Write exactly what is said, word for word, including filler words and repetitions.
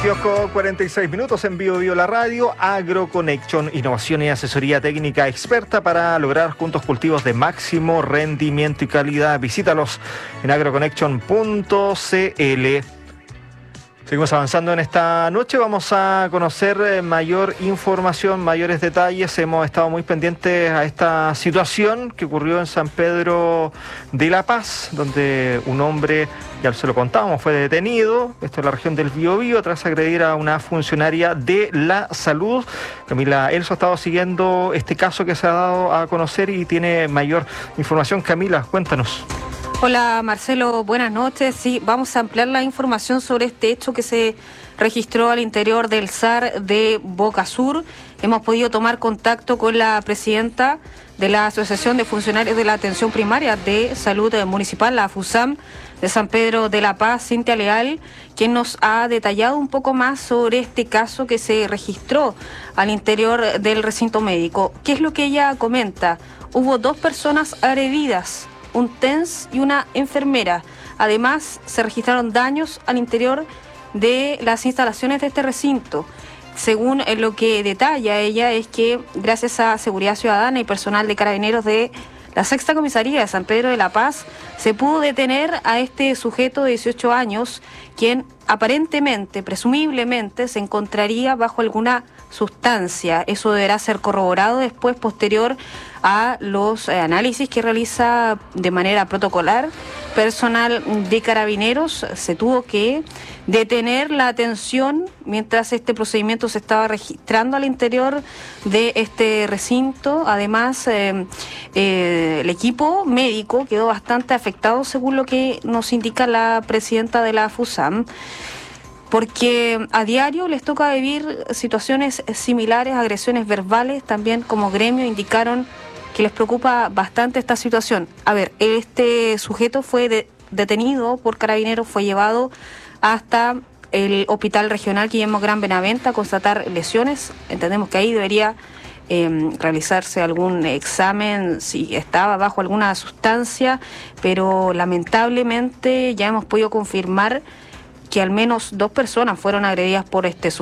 veintidós con cuarenta y seis minutos en Bio Bio la Radio. AgroConnection, innovación y asesoría técnica experta para lograr juntos cultivos de máximo rendimiento y calidad. Visítalos en agroconnection punto c l. Seguimos avanzando en esta noche, vamos a conocer mayor información, mayores detalles. Hemos estado muy pendientes a esta situación que ocurrió en San Pedro de la Paz, donde un hombre, ya se lo contábamos, fue detenido, esto en la región del Biobío, tras agredir a una funcionaria de la salud. Camila Elso ha estado siguiendo este caso que se ha dado a conocer y tiene mayor información. Camila, cuéntanos. Hola Marcelo, buenas noches. Sí, vamos a ampliar la información sobre este hecho que se registró al interior del S A R de Boca Sur. Hemos podido tomar contacto con la presidenta de la Asociación de Funcionarios de la Atención Primaria de Salud Municipal, la FUSAM, de San Pedro de la Paz, Cintia Leal, quien nos ha detallado un poco más sobre este caso que se registró al interior del recinto médico. ¿Qué es lo que ella comenta? Hubo dos personas agredidas, un T E N S y una enfermera. Además, se registraron daños al interior de las instalaciones de este recinto. Según lo que detalla ella, es que gracias a Seguridad Ciudadana y personal de Carabineros de la Sexta Comisaría de San Pedro de la Paz, se pudo detener a este sujeto de dieciocho años, quien aparentemente, presumiblemente, se encontraría bajo alguna sustancia. Eso deberá ser corroborado después, posterior a los eh, análisis que realiza de manera protocolar personal de Carabineros. Se tuvo que detener la atención mientras este procedimiento se estaba registrando al interior de este recinto. Además, eh, eh, el equipo médico quedó bastante afectado, según lo que nos indica la presidenta de la FUSAM, porque a diario les toca vivir situaciones similares, agresiones verbales. También como gremio indicaron que les preocupa bastante esta situación. A ver, este sujeto fue de, detenido por Carabineros, fue llevado hasta el Hospital Regional Guillermo Gran Benavente a constatar lesiones. Entendemos que ahí debería eh, realizarse algún examen si estaba bajo alguna sustancia, pero lamentablemente ya hemos podido confirmar que al menos dos personas fueron agredidas por este sujeto.